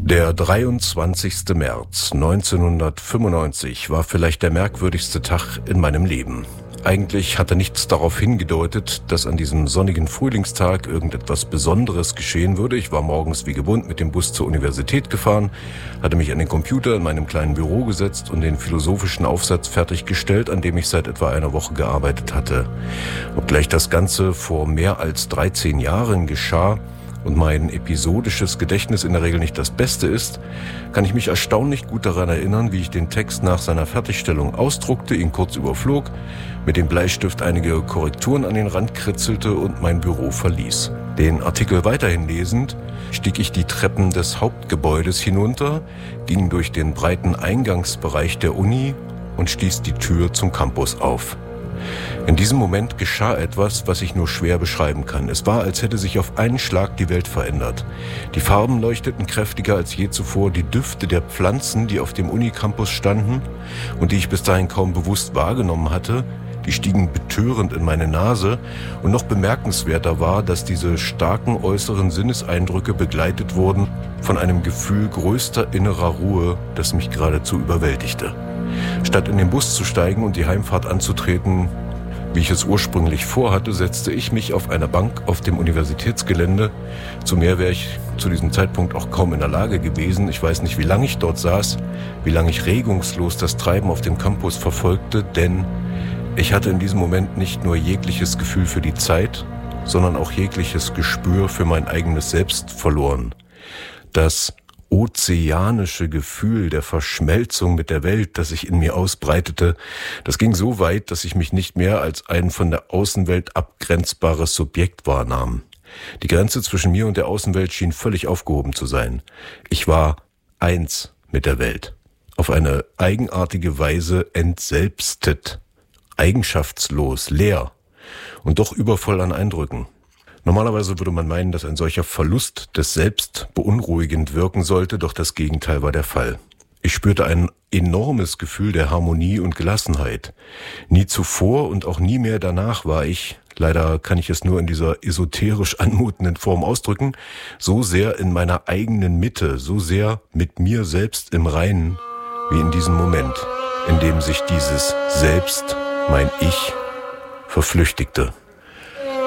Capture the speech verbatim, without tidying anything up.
Der dreiundzwanzigste März neunzehnhundertfünfundneunzig war vielleicht der merkwürdigste Tag in meinem Leben. Eigentlich hatte nichts darauf hingedeutet, dass an diesem sonnigen Frühlingstag irgendetwas Besonderes geschehen würde. Ich war morgens wie gewohnt mit dem Bus zur Universität gefahren, hatte mich an den Computer in meinem kleinen Büro gesetzt und den philosophischen Aufsatz fertiggestellt, an dem ich seit etwa einer Woche gearbeitet hatte. Obgleich das Ganze vor mehr als dreizehn Jahren geschah und mein episodisches Gedächtnis in der Regel nicht das Beste ist, kann ich mich erstaunlich gut daran erinnern, wie ich den Text nach seiner Fertigstellung ausdruckte, ihn kurz überflog, mit dem Bleistift einige Korrekturen an den Rand kritzelte und mein Büro verließ. Den Artikel weiterhin lesend, stieg ich die Treppen des Hauptgebäudes hinunter, ging durch den breiten Eingangsbereich der Uni und stieß die Tür zum Campus auf. In diesem Moment geschah etwas, was ich nur schwer beschreiben kann. Es war, als hätte sich auf einen Schlag die Welt verändert. Die Farben leuchteten kräftiger als je zuvor. Die Düfte der Pflanzen, die auf dem Unicampus standen und die ich bis dahin kaum bewusst wahrgenommen hatte, die stiegen betörend in meine Nase. Und noch bemerkenswerter war, dass diese starken äußeren Sinneseindrücke begleitet wurden von einem Gefühl größter innerer Ruhe, das mich geradezu überwältigte. Statt in den Bus zu steigen und die Heimfahrt anzutreten, wie ich es ursprünglich vorhatte, setzte ich mich auf einer Bank auf dem Universitätsgelände. Zu mehr wäre ich zu diesem Zeitpunkt auch kaum in der Lage gewesen. Ich weiß nicht, wie lange ich dort saß, wie lange ich regungslos das Treiben auf dem Campus verfolgte, denn ich hatte in diesem Moment nicht nur jegliches Gefühl für die Zeit, sondern auch jegliches Gespür für mein eigenes Selbst verloren. Das ozeanische Gefühl der Verschmelzung mit der Welt, das sich in mir ausbreitete, das ging so weit, dass ich mich nicht mehr als ein von der Außenwelt abgrenzbares Subjekt wahrnahm. Die Grenze zwischen mir und der Außenwelt schien völlig aufgehoben zu sein. Ich war eins mit der Welt, auf eine eigenartige Weise entselbstet, eigenschaftslos, leer und doch übervoll an Eindrücken. Normalerweise würde man meinen, dass ein solcher Verlust des Selbst beunruhigend wirken sollte, doch das Gegenteil war der Fall. Ich spürte ein enormes Gefühl der Harmonie und Gelassenheit. Nie zuvor und auch nie mehr danach war ich, leider kann ich es nur in dieser esoterisch anmutenden Form ausdrücken, so sehr in meiner eigenen Mitte, so sehr mit mir selbst im Reinen, wie in diesem Moment, in dem sich dieses Selbst, mein Ich, verflüchtigte.